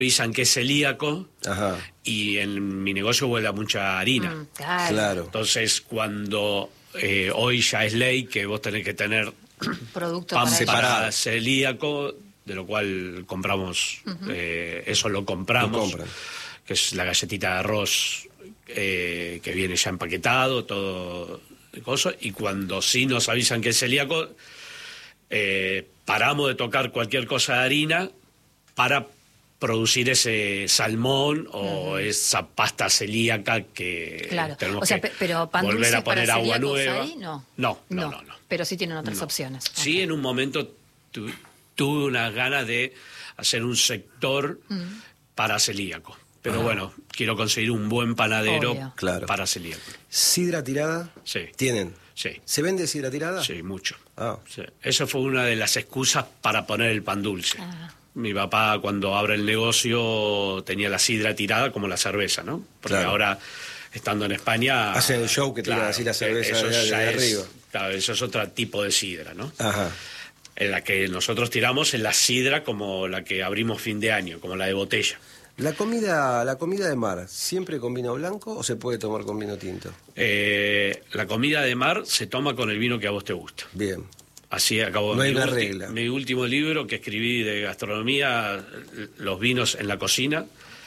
avisan que es celíaco. Ajá. Y en mi negocio vuela mucha harina. Claro. Entonces, cuando hoy ya es ley que vos tenés que tener Producto pan para para celíaco, de lo cual compramos, eso lo compramos, que es la galletita de arroz que viene ya empaquetado, todo de cosas, y cuando sí nos avisan que es celíaco, paramos de tocar cualquier cosa de harina para producir ese salmón o esa pasta celíaca que tenemos pero pan volver dulce a poner para agua celíacos nueva. Ahí, no. No. Pero sí tienen otras opciones. Sí, en un momento tuve unas ganas de hacer un sector para celíaco. Pero bueno, quiero conseguir un buen panadero para celíaco. ¿Sidra tirada? Sí. ¿Tienen? Sí. ¿Se vende sidra tirada? Sí, mucho. Sí. Eso fue una de las excusas para poner el pan dulce. Mi papá, cuando abre el negocio, tenía la sidra tirada como la cerveza, ¿no? Porque ahora, estando en España... Hacen el show que tiran así la cerveza de arriba. Claro, eso es otro tipo de sidra, ¿no? Ajá. En la que nosotros tiramos en la sidra como la que abrimos fin de año, como la de botella. ¿La comida de mar siempre con vino blanco o se puede tomar con vino tinto? La comida de mar se toma con el vino que a vos te gusta. Bien. Así acabó no hay una regla. Mi último libro que escribí de gastronomía, los vinos en la cocina.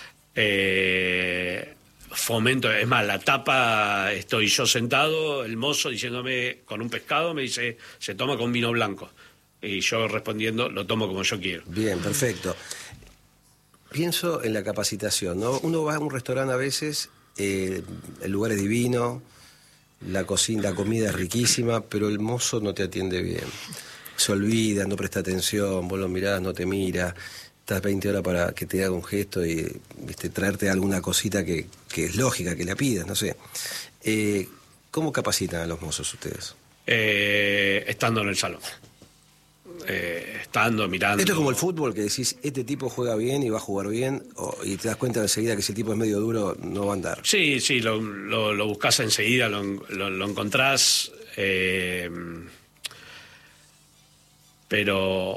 Fomento, es más, la tapa, estoy yo sentado, el mozo diciéndome con un pescado, me dice, se toma con vino blanco. Y yo respondiendo, lo tomo como yo quiero. Bien, perfecto. Pienso en la capacitación, ¿no? Uno va a un restaurante a veces, el lugar es divino, la cocina, la comida es riquísima, pero el mozo no te atiende bien. Se olvida, no presta atención, vos lo mirás, no te mira, estás 20 horas para que te haga un gesto y traerte alguna cosita que es lógica, que la pidas, no sé. ¿Cómo capacitan a los mozos ustedes? Estando en el salón. Estando, mirando. Esto es como el fútbol, que decís, este tipo juega bien y va a jugar bien, y te das cuenta enseguida que ese tipo es medio duro, no va a andar. Sí, lo buscás enseguida, lo encontrás, pero...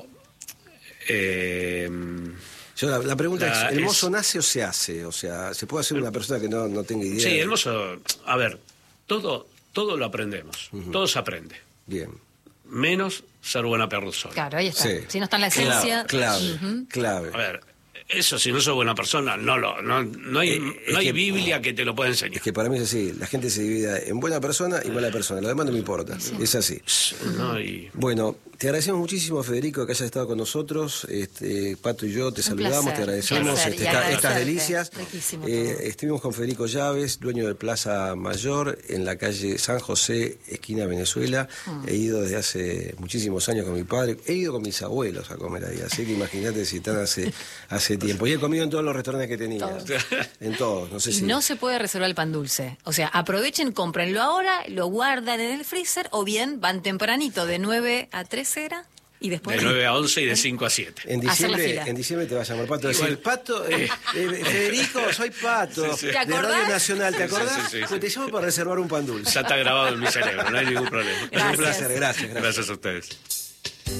la pregunta es, ¿el mozo nace o se hace? O sea, ¿se puede hacer una persona que no tenga idea? Sí, el mozo, a ver, todo lo aprendemos, todo se aprende. Bien. Menos ser buena persona. Claro, ahí está. Sí. Si no está en la esencia... Clave. A ver, eso, si no sos buena persona, no hay Biblia que te lo pueda enseñar. Es que para mí es así, la gente se divide en buena persona y mala persona, lo demás no me importa, es así. Bueno, te agradecemos muchísimo, Federico, que hayas estado con nosotros. Pato y yo te saludamos, te agradecemos estas delicias. Estuvimos con Federico Llaves, dueño del Plaza Mayor, en la calle San José, esquina Venezuela. He ido desde hace muchísimos años con mi padre, he ido con mis abuelos a comer ahí, así que imagínate si están hace tiempo. Y he comido en todos los restaurantes que tenía. En todos, no sé si... No se puede reservar el pan dulce. O sea, aprovechen, cómprenlo ahora, lo guardan en el freezer, o bien van tempranito, de 9 a 3 era, y después... De 9 a 11 y de 5 a 7. En diciembre te va a llamar Pato. Decir, Pato, Federico, soy Pato, ¿Te de acordás? Radio Nacional, ¿te acordás? Sí. Pues te llamo para reservar un pan dulce. Ya está grabado en mi cerebro, no hay ningún problema. Es un placer, gracias. Gracias a ustedes.